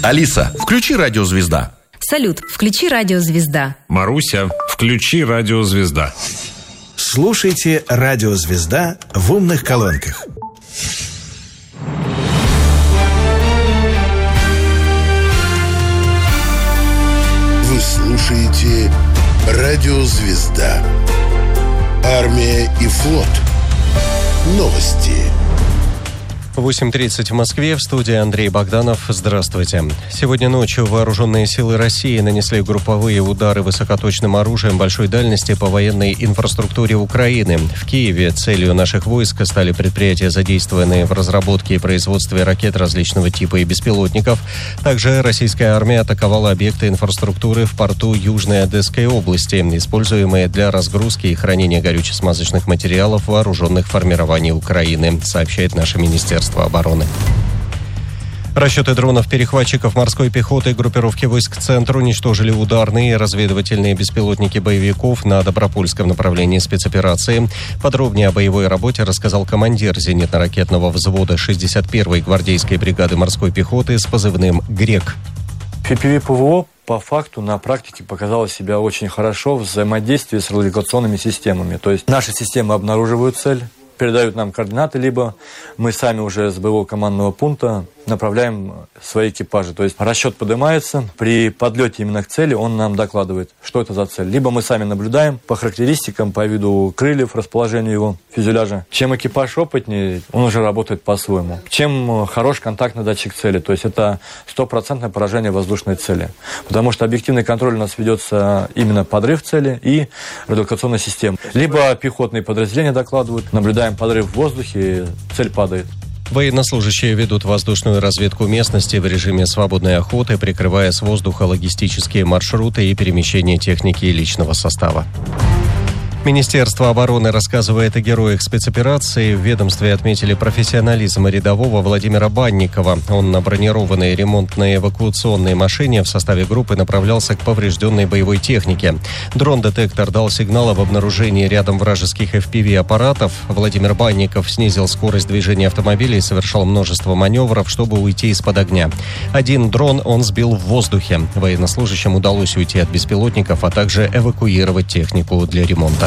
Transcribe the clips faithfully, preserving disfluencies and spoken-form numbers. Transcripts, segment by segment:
Алиса, включи «Радио Звезда». Салют, включи «Радио Звезда». Маруся, включи «Радио Звезда». Слушайте «Радио Звезда» в умных колонках. Вы слушаете «Радио Звезда». Армия и флот. Новости. восемь тридцать в Москве, в студии Андрей Богданов. Здравствуйте. Сегодня ночью вооруженные силы России нанесли групповые удары высокоточным оружием большой дальности по военной инфраструктуре Украины. В Киеве целью наших войск стали предприятия, задействованные в разработке и производстве ракет различного типа и беспилотников. Также российская армия атаковала объекты инфраструктуры в порту Южной Одесской области, используемые для разгрузки и хранения горюче-смазочных материалов вооруженных формирований Украины, сообщает наше министерство обороны. Расчеты дронов-перехватчиков морской пехоты группировки войск «Центр» уничтожили ударные и разведывательные беспилотники боевиков на Добропольском направлении спецоперации. Подробнее о боевой работе рассказал командир зенитно-ракетного взвода шестьдесят первой гвардейской бригады морской пехоты с позывным «Грек». эф пи ви-ПВО по факту на практике показала себя очень хорошо в взаимодействии с радиолокационными системами. То есть наши системы обнаруживают цель, передают нам координаты, либо мы сами уже с боевого командного пункта направляем свои экипажи. То есть расчет поднимается, при подлете именно к цели он нам докладывает, что это за цель. Либо мы сами наблюдаем по характеристикам, по виду крыльев, расположению его фюзеляжа. Чем экипаж опытнее, он уже работает по-своему. Чем хорош контактный датчик цели, то есть это стопроцентное поражение воздушной цели. Потому что объективный контроль у нас ведется именно подрыв цели и радиолокационной системы. Либо пехотные подразделения докладывают, наблюдаем подрыв в воздухе, цель падает. Военнослужащие ведут воздушную разведку местности в режиме свободной охоты, прикрывая с воздуха логистические маршруты и перемещение техники и личного состава. Министерство обороны рассказывает о героях спецоперации. В ведомстве отметили профессионализм рядового Владимира Банникова. Он на бронированной ремонтной эвакуационной машине в составе группы направлялся к поврежденной боевой технике. Дрон-детектор дал сигнал об обнаружении рядом вражеских эф пи ви-аппаратов. Владимир Банников снизил скорость движения автомобиля и совершал множество маневров, чтобы уйти из-под огня. Один дрон он сбил в воздухе. Военнослужащим удалось уйти от беспилотников, а также эвакуировать технику для ремонта.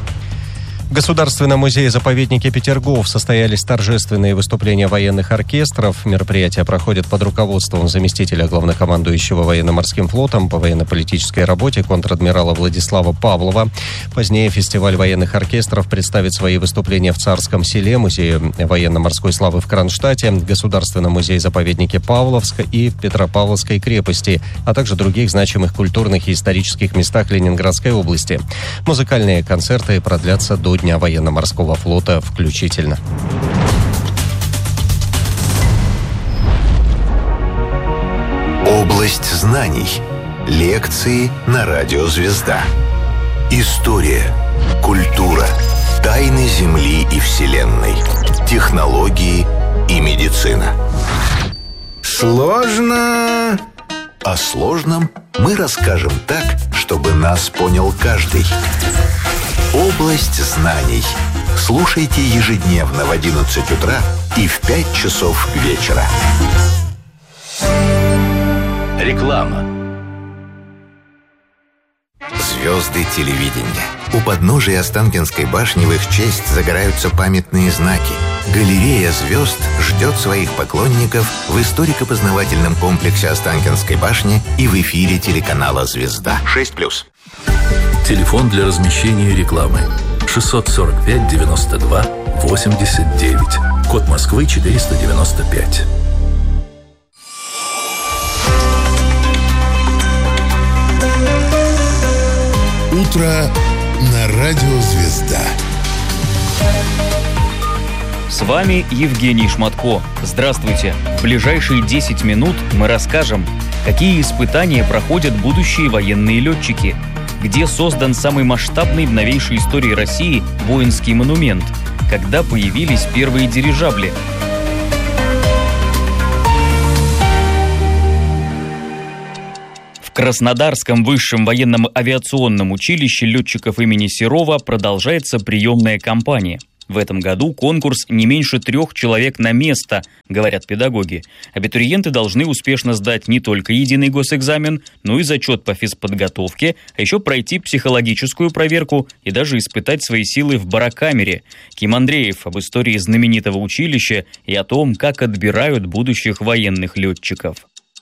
В Государственном музее-заповеднике Петергоф состоялись торжественные выступления военных оркестров. Мероприятия проходят под руководством заместителя главнокомандующего военно-морским флотом по военно-политической работе контр-адмирала Владислава Павлова. Позднее фестиваль военных оркестров представит свои выступления в Царском селе, Музее военно-морской славы в Кронштадте, Государственном музее-заповеднике Павловска и Петропавловской крепости, а также других значимых культурных и исторических местах Ленинградской области. Музыкальные концерты продлятся до Дня военно-морского флота включительно. Область знаний. Лекции на радио «Звезда». История, культура, тайны Земли и Вселенной, технологии и медицина. Сложно. О сложном мы расскажем так, чтобы нас понял каждый. Область знаний. Слушайте ежедневно в одиннадцать утра и в пять часов вечера. Реклама. Звезды телевидения. У подножия Останкинской башни в их честь загораются памятные знаки. Галерея звезд ждет своих поклонников в историко-познавательном комплексе Останкинской башни и в эфире телеканала «Звезда». шесть плюс. Телефон для размещения рекламы шестьсот сорок пять девяносто два восемьдесят девять. Код Москвы четыреста девяносто пять. Утро на радио «Звезда». С вами Евгений Шматко. Здравствуйте. В ближайшие десять минут мы расскажем, какие испытания проходят будущие военные летчики, где создан самый масштабный в новейшей истории России воинский монумент, когда появились первые дирижабли. В Краснодарском высшем военном авиационном училище летчиков имени Серова продолжается приемная кампания. В этом году конкурс не меньше трех человек на место, говорят педагоги. Абитуриенты должны успешно сдать не только единый госэкзамен, но и зачет по физподготовке, а еще пройти психологическую проверку и даже испытать свои силы в барокамере. Ким Андреев об истории знаменитого училища и о том, как отбирают будущих военных летчиков.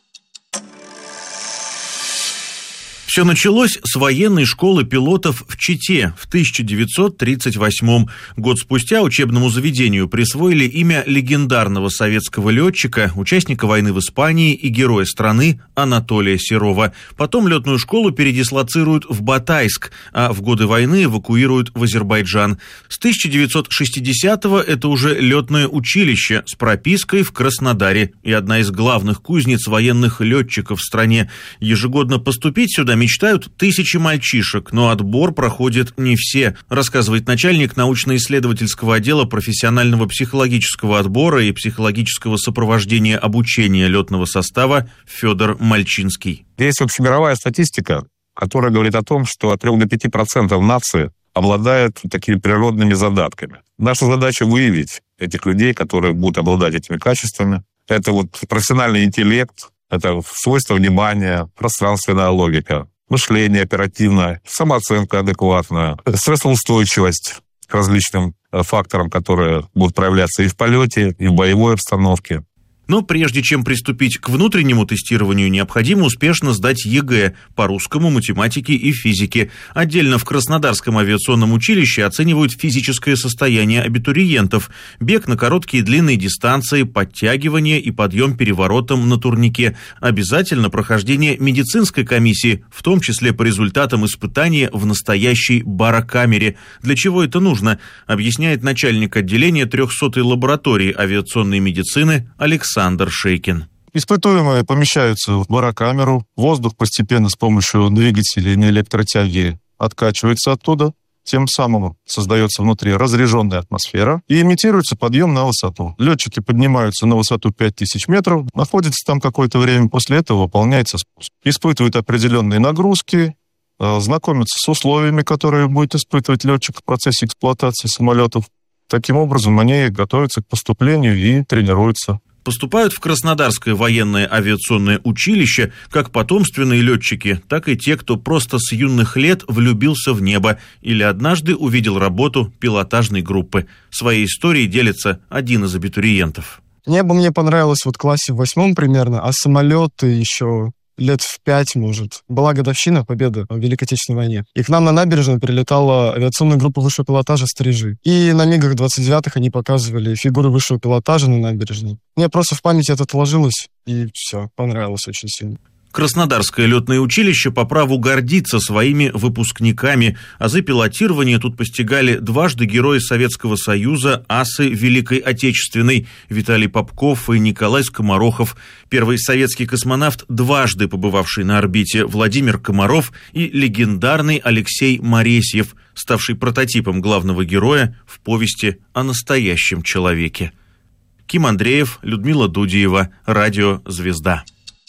Все началось с военной школы пилотов в Чите в тысяча девятьсот тридцать восьмом. Год спустя учебному заведению присвоили имя легендарного советского летчика, участника войны в Испании и героя страны Анатолия Серова. Потом летную школу передислоцируют в Батайск, а в годы войны эвакуируют в Азербайджан. С тысяча девятьсот шестидесятого это уже летное училище с пропиской в Краснодаре и одна из главных кузнец военных летчиков в стране. Ежегодно поступить сюда мечтают тысячи мальчишек, но отбор проходит не все, рассказывает начальник научно-исследовательского отдела профессионального психологического отбора и психологического сопровождения обучения летного состава Федор Мальчинский. Есть общемировая статистика, которая говорит о том, что от трёх до пяти процентов нации обладают такими природными задатками. Наша задача выявить этих людей, которые будут обладать этими качествами. Это вот профессиональный интеллект, это свойство внимания, пространственная логика, мышление оперативное, самооценка адекватная, стрессоустойчивость к различным факторам, которые будут проявляться и в полете, и в боевой обстановке. Но прежде чем приступить к внутреннему тестированию, необходимо успешно сдать ЕГЭ по русскому, математике и физике. Отдельно в Краснодарском авиационном училище оценивают физическое состояние абитуриентов, бег на короткие и длинные дистанции, подтягивание и подъем переворотом на турнике. Обязательно прохождение медицинской комиссии, в том числе по результатам испытания в настоящей барокамере. Для чего это нужно, объясняет начальник отделения трехсотой лаборатории авиационной медицины Александр Александр Шейкин. Испытуемые помещаются в барокамеру, воздух постепенно с помощью двигателей на электротяге откачивается оттуда, тем самым создается внутри разряженная атмосфера и имитируется подъем на высоту. Летчики поднимаются на высоту пять тысяч метров, находятся там какое-то время, после этого выполняется спуск. Испытывают определенные нагрузки, знакомятся с условиями, которые будет испытывать летчик в процессе эксплуатации самолетов. Таким образом, они готовятся к поступлению и тренируются. Поступают в Краснодарское военное авиационное училище как потомственные летчики, так и те, кто просто с юных лет влюбился в небо или однажды увидел работу пилотажной группы. Своей историей делится один из абитуриентов. Небо мне понравилось вот в классе в восьмом примерно, а самолеты еще лет в пять, может. Была годовщина победы в Великой Отечественной войне. И к нам на набережную прилетала авиационная группа высшего пилотажа «Стрижи». И на мигах двадцать девятых они показывали фигуры высшего пилотажа на набережной. Мне просто в память это отложилось, и все, понравилось очень сильно. Краснодарское летное училище по праву гордится своими выпускниками. Азы пилотирования тут постигали дважды герои Советского Союза, асы Великой Отечественной Виталий Попков и Николай Скоморохов, первый советский космонавт, дважды побывавший на орбите Владимир Комаров и легендарный Алексей Моресьев, ставший прототипом главного героя в повести о настоящем человеке. Ким Андреев, Людмила Дудиева, Радио «Звезда».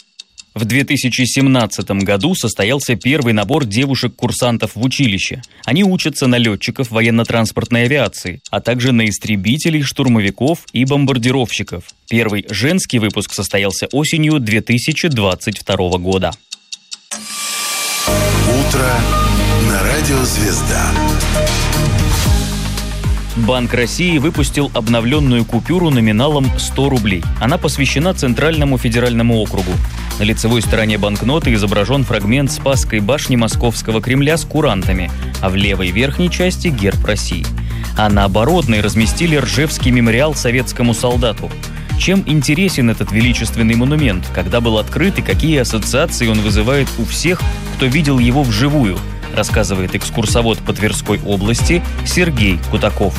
В две тысячи семнадцатом году состоялся первый набор девушек-курсантов в училище. Они учатся на летчиков военно-транспортной авиации, а также на истребителей, штурмовиков и бомбардировщиков. Первый женский выпуск состоялся осенью две тысячи двадцать второго года. Утро на радио «Звезда». Банк России выпустил обновленную купюру номиналом сто рублей. Она посвящена Центральному федеральному округу. На лицевой стороне банкноты изображен фрагмент Спасской башни Московского Кремля с курантами, а в левой верхней части герб России. А на оборотной разместили Ржевский мемориал советскому солдату. Чем интересен этот величественный монумент, когда был открыт и какие ассоциации он вызывает у всех, кто видел его вживую, рассказывает экскурсовод по Тверской области Сергей Кутаков.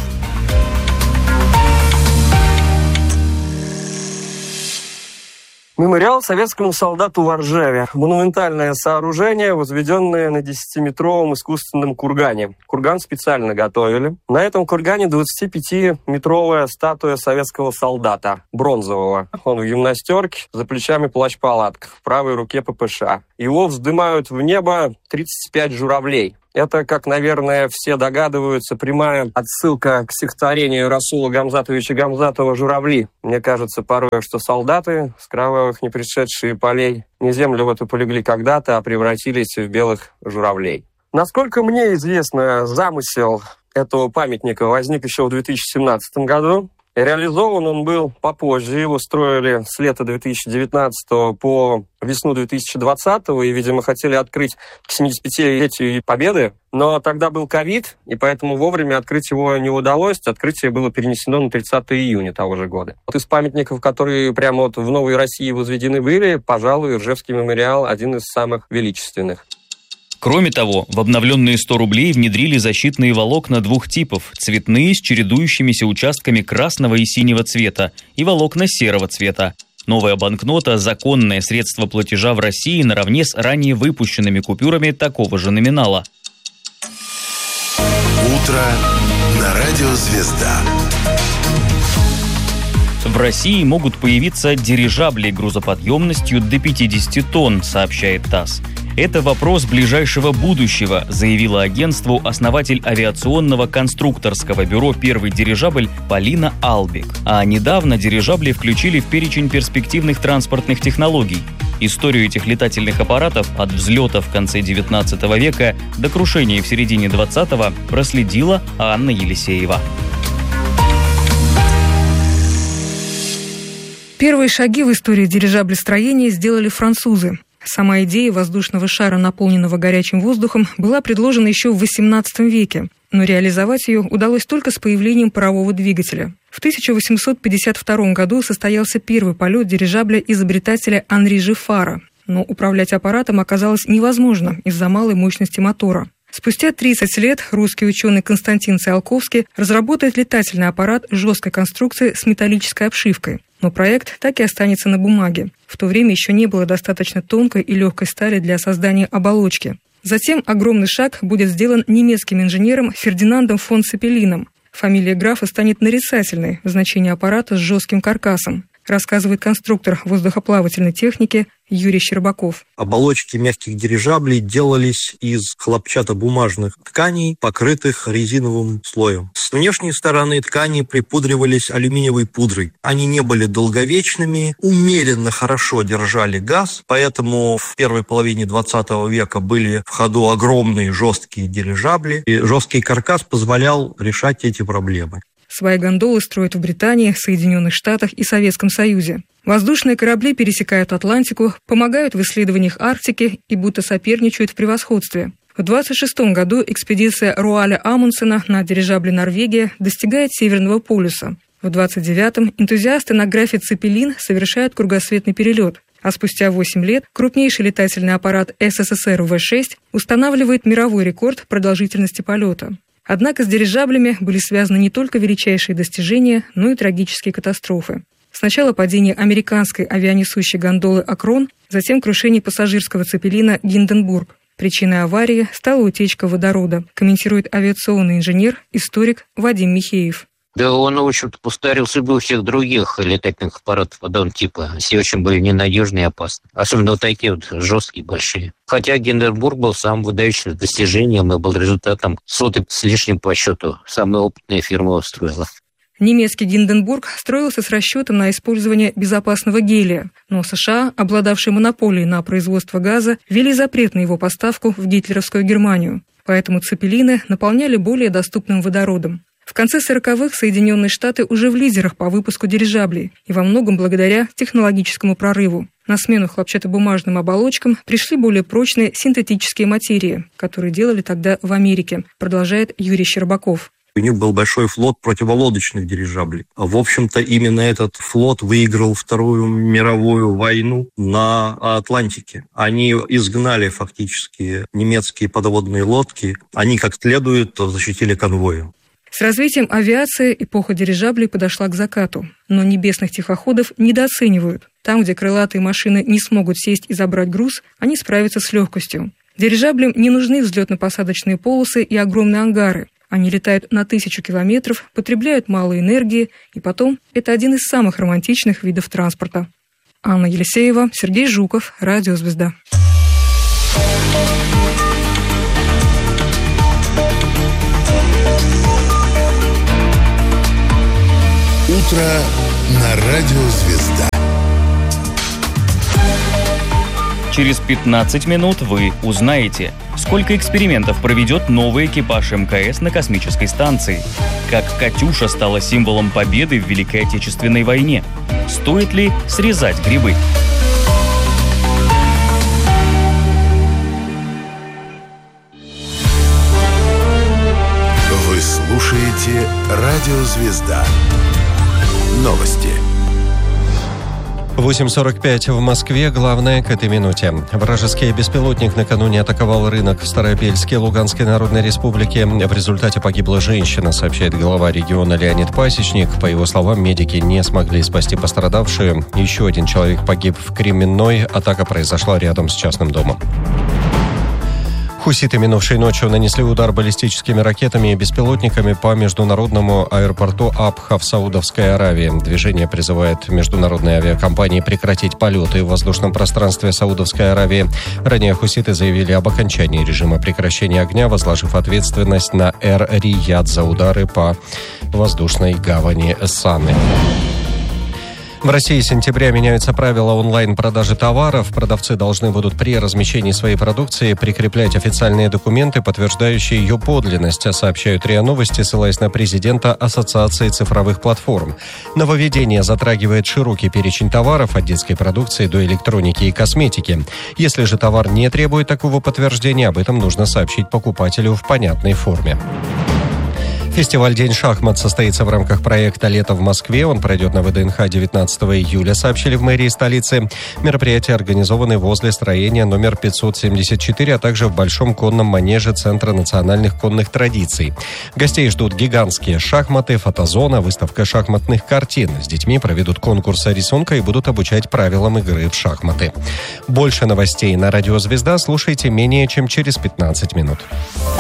Мемориал советскому солдату в Ржеве. Монументальное сооружение, возведенное на десятиметровом искусственном кургане. Курган специально готовили. На этом кургане двадцатипятиметровая статуя советского солдата, бронзового. Он в гимнастерке, за плечами плащ-палатка, в правой руке ППШ. Его вздымают в небо тридцать пять журавлей. Это, как, наверное, все догадываются, прямая отсылка к стихотворению Расула Гамзатовича Гамзатова «Журавли». Мне кажется порой, что солдаты с кровавых не пришедшие полей не землю в эту полегли когда-то, а превратились в белых журавлей. Насколько мне известно, замысел этого памятника возник еще в две тысячи семнадцатом году. Реализован он был попозже. Его строили с лета две тысячи девятнадцатого по весну две тысячи двадцатого и, видимо, хотели открыть к семидесятипятилетию Победы. Но тогда был ковид, и поэтому вовремя открыть его не удалось. Открытие было перенесено на тридцатое июня того же года. Вот из памятников, которые прямо вот в Новой России возведены были, пожалуй, Ржевский мемориал один из самых величественных. Кроме того, в обновленные сто рублей внедрили защитные волокна двух типов – цветные с чередующимися участками красного и синего цвета и волокна серого цвета. Новая банкнота – законное средство платежа в России наравне с ранее выпущенными купюрами такого же номинала. Утро на радио «Звезда». В России могут появиться дирижабли грузоподъемностью до пятидесяти тонн, сообщает ТАСС. Это вопрос ближайшего будущего, заявила агентству основатель авиационного конструкторского бюро «Первый дирижабль» Полина Албик. А недавно дирижабли включили в перечень перспективных транспортных технологий. Историю этих летательных аппаратов от взлета в конце девятнадцатого века до крушения в середине двадцатого проследила Анна Елисеева. Первые шаги в истории дирижаблестроения сделали французы. Сама идея воздушного шара, наполненного горячим воздухом, была предложена еще в восемнадцатом веке, но реализовать ее удалось только с появлением парового двигателя. В тысяча восемьсот пятьдесят втором году состоялся первый полет дирижабля изобретателя Анри Жифара, но управлять аппаратом оказалось невозможно из-за малой мощности мотора. Спустя тридцать лет русский ученый Константин Циолковский разработает летательный аппарат жесткой конструкции с металлической обшивкой. Но проект так и останется на бумаге. В то время еще не было достаточно тонкой и легкой стали для создания оболочки. Затем огромный шаг будет сделан немецким инженером Фердинандом фон Цепелином. Фамилия графа станет нарицательной в значении аппарата с жестким каркасом, рассказывает конструктор воздухоплавательной техники Юрий Щербаков. Оболочки мягких дирижаблей делались из хлопчатобумажных тканей, покрытых резиновым слоем. С внешней стороны ткани припудривались алюминиевой пудрой. Они не были долговечными, умеренно хорошо держали газ, поэтому в первой половине двадцатого века были в ходу огромные жесткие дирижабли, и жесткий каркас позволял решать эти проблемы. Свои гондолы строят в Британии, Соединенных Штатах и Советском Союзе. Воздушные корабли пересекают Атлантику, помогают в исследованиях Арктики и будто соперничают в превосходстве. В двадцать шестом году экспедиция Руаля Амундсена на дирижабле «Норвегия» достигает Северного полюса. В двадцать девятом энтузиасты на графе «Цепелин» совершают кругосветный перелет. А спустя восемь лет крупнейший летательный аппарат СССР вэ шесть устанавливает мировой рекорд продолжительности полета. Однако с дирижаблями были связаны не только величайшие достижения, но и трагические катастрофы. Сначала падение американской авианесущей гондолы «Акрон», затем крушение пассажирского цепелина «Гинденбург». Причиной аварии стала утечка водорода, комментирует авиационный инженер, историк Вадим Михеев. Да он, в общем-то, повторился бы у всех других летательных аппаратов подобного типа. Все очень были ненадежные и опасны. Особенно вот такие вот жесткие, большие. Хотя Гинденбург был самым выдающим достижением и был результатом сотой с лишним по счету. Самая опытная фирма его строила. Немецкий Гинденбург строился с расчетом на использование безопасного гелия, но США, обладавшие монополией на производство газа, ввели запрет на его поставку в гитлеровскую Германию. Поэтому цепелины наполняли более доступным водородом. В конце сороковых Соединенные Штаты уже в лидерах по выпуску дирижаблей, и во многом благодаря технологическому прорыву. На смену хлопчатобумажным оболочкам пришли более прочные синтетические материи, которые делали тогда в Америке, продолжает Юрий Щербаков. У них был большой флот противолодочных дирижаблей. В общем-то, именно этот флот выиграл Вторую мировую войну на Атлантике. Они изгнали фактически немецкие подводные лодки. Они как следует защитили конвои. С развитием авиации эпоха дирижаблей подошла к закату, но небесных тихоходов недооценивают. Там, где крылатые машины не смогут сесть и забрать груз, они справятся с легкостью. Дирижаблям не нужны взлетно-посадочные полосы и огромные ангары. Они летают на тысячу километров, потребляют мало энергии, и потом это один из самых романтичных видов транспорта. Анна Елисеева, Сергей Жуков, Радио «Звезда». утро на радио «Звезда». Через пятнадцать минут вы узнаете, сколько экспериментов проведет новый экипаж эм ка эс на космической станции, как «Катюша» стала символом победы в Великой Отечественной войне, стоит ли срезать грибы. Вы слушаете радио «Звезда». Новости. восемь сорок пять в Москве. Главное к этой минуте. Вражеский беспилотник накануне атаковал рынок в Старобельске Луганской Народной Республики. В результате погибла женщина, сообщает глава региона Леонид Пасечник. По его словам, медики не смогли спасти пострадавшую. Еще один человек погиб в Кременной. Атака произошла рядом с частным домом. Хуситы минувшей ночью нанесли удар баллистическими ракетами и беспилотниками по международному аэропорту Абха в Саудовской Аравии. Движение призывает международные авиакомпании прекратить полеты в воздушном пространстве Саудовской Аравии. Ранее хуситы заявили об окончании режима прекращения огня, возложив ответственность на Эр-Рияд за удары по воздушной гавани Саны. В России с сентября меняются правила онлайн-продажи товаров. Продавцы должны будут при размещении своей продукции прикреплять официальные документы, подтверждающие ее подлинность, сообщают РИА Новости, ссылаясь на президента Ассоциации цифровых платформ. Нововведение затрагивает широкий перечень товаров от детской продукции до электроники и косметики. Если же товар не требует такого подтверждения, об этом нужно сообщить покупателю в понятной форме. Фестиваль «День шахмат» состоится в рамках проекта «Лето в Москве». Он пройдет на вэ дэ эн ха девятнадцатого июля, сообщили в мэрии столицы. Мероприятия организованы возле строения номер пятьсот семьдесят четыре, а также в Большом конном манеже Центра национальных конных традиций. Гостей ждут гигантские шахматы, фотозона, выставка шахматных картин. С детьми проведут конкурс рисунка и будут обучать правилам игры в шахматы. Больше новостей на радио «Звезда» слушайте менее чем через пятнадцать минут.